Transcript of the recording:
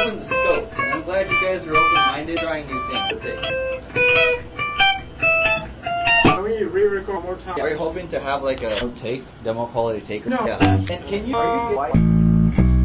loving the scope. I'm glad you guys are open-minded, trying new things. Can we re-record more time? Are you hoping to have like a demo quality take? No. Yeah. And can you? Are you?